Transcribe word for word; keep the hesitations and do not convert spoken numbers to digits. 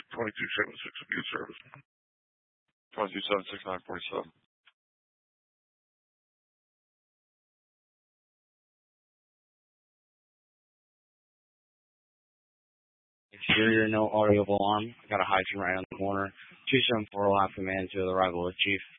twenty-two seventy-six of good service. twenty-two seventy-six, nine forty-seven. Exterior, no audio alarm. Got a hydrant right on the corner. two seven four will have command to the arrival of Chief.